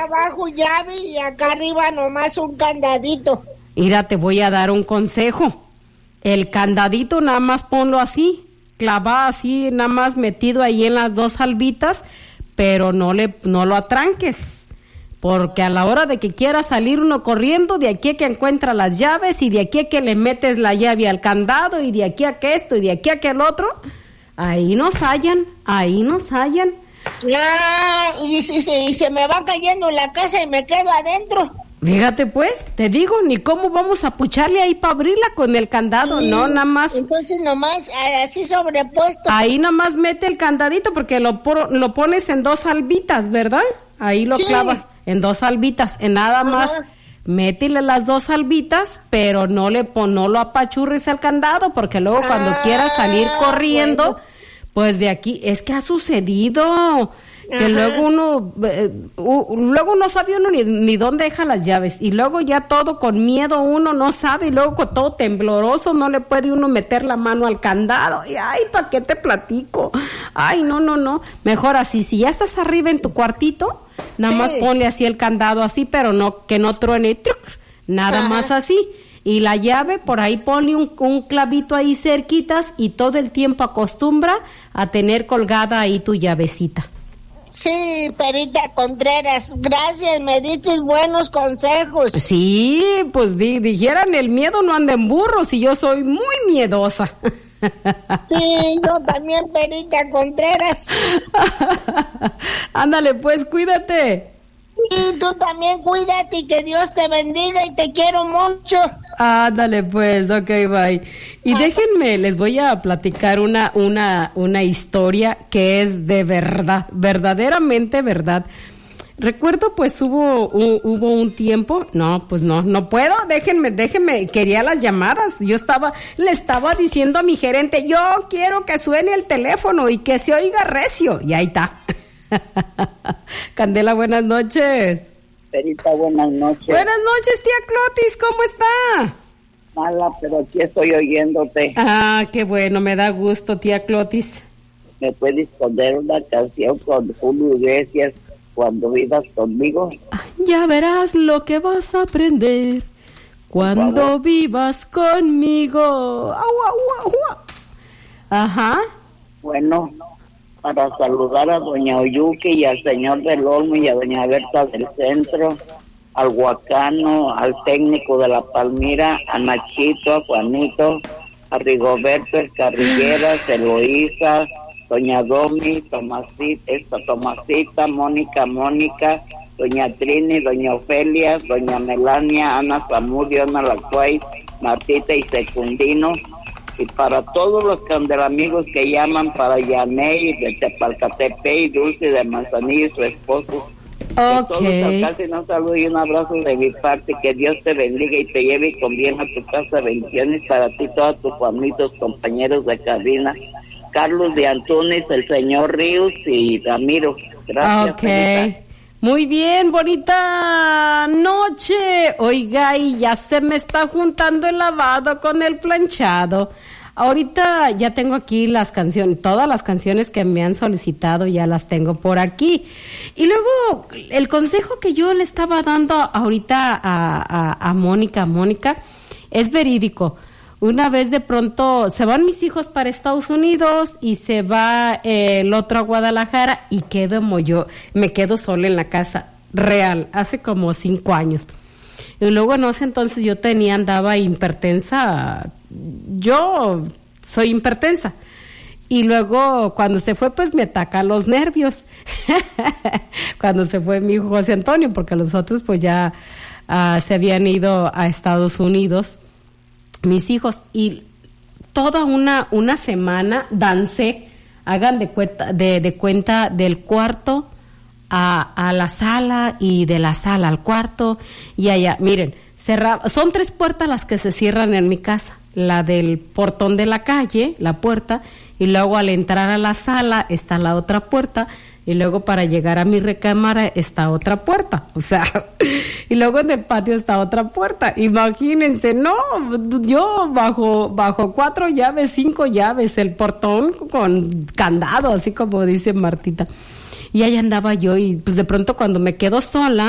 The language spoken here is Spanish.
abajo llave y acá arriba nomás un candadito. Mira, te voy a dar un consejo. El candadito nada más ponlo así, clavado así, nada más metido ahí en las dos albitas, pero no lo atranques, porque a la hora de que quiera salir uno corriendo, de aquí a que encuentra las llaves, y de aquí a que le metes la llave al candado, y de aquí a que esto, y de aquí a que el otro, ahí nos hallan. Y se me va cayendo la casa y me quedo adentro. Fíjate pues, te digo, ni cómo vamos a pucharle ahí para abrirla con el candado, sí, no, nada más. Entonces nomás así sobrepuesto. Ahí nomás mete el candadito porque lo pones en dos albitas, ¿verdad? Ahí lo clavas en dos albitas, en nada más. Métele las dos albitas, pero no lo apachurres al candado, porque luego cuando quieras salir corriendo, pues de aquí, es que ha sucedido que luego uno sabe ni dónde deja las llaves, y luego ya todo con miedo uno no sabe, y luego con todo tembloroso no le puede uno meter la mano al candado, y ay, ¿para qué te platico? Ay, no, mejor así, si ya estás arriba en tu cuartito, nada más ponle así el candado así, pero no, que no truene, nada más así. Y la llave, por ahí ponle un clavito ahí cerquitas, y todo el tiempo acostumbra a tener colgada ahí tu llavecita. Sí, Perita Contreras, gracias, me diste buenos consejos. Sí, pues dijeran, el miedo no anda en burros, y yo soy muy miedosa. Sí, yo también, Perita Contreras. Ándale, pues, cuídate. Y tú también cuídate, y que Dios te bendiga, y te quiero mucho. Ándale pues, ok, bye. Y déjenme, les voy a platicar una historia que es de verdad, verdaderamente verdad. Recuerdo, pues hubo un tiempo, no puedo, déjenme, quería las llamadas. Le estaba diciendo a mi gerente, yo quiero que suene el teléfono y que se oiga recio, y ahí está. Candela, buenas noches. Perita, buenas noches. Buenas noches, tía Clotis, ¿cómo está? Mala, pero aquí estoy oyéndote. Ah, qué bueno, me da gusto, tía Clotis. ¿Me puedes poner una canción con Julio Iglesias, Cuando vivas conmigo? Ya verás lo que vas a aprender cuando vivas conmigo. Ajá. Bueno, para saludar a doña Oyuki y al señor del Olmo y a doña Berta del Centro, al Huacano, al técnico de la Palmira, a Nachito, a Juanito, a Rigoberto, el Carrilleras, Eloísa, doña Domi, Tomasita, Mónica, doña Trini, doña Ofelia, doña Melania, Ana Zamudio, Ana Lacuay, Martita y Secundino, y para todos los candelamigos que llaman, para Yaney de Tepalcatepe y Dulce de Manzanillo y su esposo. Que todos alcancen un saludo y un abrazo de mi parte, que Dios te bendiga y te lleve con bien a tu casa. Bendiciones para ti, todos tus amigos, compañeros de cabina, Carlos de Antunes, el señor Ríos y Ramiro. Gracias. Benita. Muy bien, bonita noche. Oiga, y ya se me está juntando el lavado con el planchado. Ahorita ya tengo aquí las canciones, todas las canciones que me han solicitado ya las tengo por aquí. Y luego el consejo que yo le estaba dando ahorita a Mónica, es verídico. Una vez de pronto se van mis hijos para Estados Unidos y se va el otro a Guadalajara y me quedo sola en la casa, real, hace como 5 años. Y luego en ese entonces andaba hipertensa, yo soy hipertensa. Y luego cuando se fue, pues me atacan los nervios. Cuando se fue mi hijo José Antonio, porque los otros pues ya se habían ido a Estados Unidos, mis hijos, y toda una semana dancé, hagan de cuenta del cuarto a la sala y de la sala al cuarto y allá. Miren, son 3 puertas las que se cierran en mi casa, la del portón de la calle, la puerta, y luego al entrar a la sala está la otra puerta, y luego para llegar a mi recámara está otra puerta, o sea, y luego en el patio está otra puerta. Imagínense, no, yo bajo 4 llaves, 5 llaves, el portón con candado, así como dice Martita. Y ahí andaba yo, y pues de pronto cuando me quedo sola,